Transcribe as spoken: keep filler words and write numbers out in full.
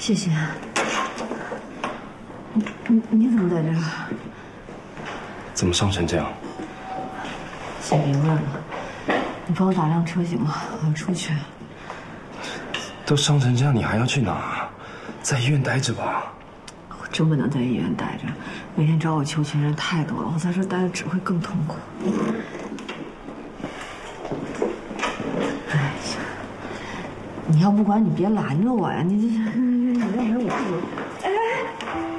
谢谢。你你你怎么在这儿？ 怎么伤成这样？ 先别问了，你帮我打辆车行吗？我要出去。 都伤成这样，你还要去哪？在医院待着吧。 我真不能在医院待着，每天找我求情人太多了，我在这待着只会更痛苦。哎呀，你要不管你别拦着我呀！你这